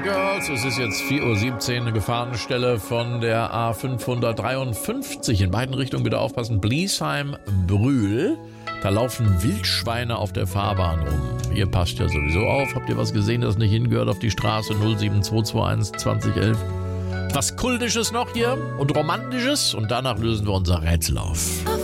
and Girls. Es ist jetzt 4:17 Uhr, eine Gefahrenstelle von der A553. In beiden Richtungen bitte aufpassen. Bliesheim-Brühl. Da laufen Wildschweine auf der Fahrbahn rum. Ihr passt ja sowieso auf. Habt ihr was gesehen, das nicht hingehört auf die Straße 07221 2011? Was Kultisches noch hier und Romantisches. Und danach lösen wir unser Rätsel auf.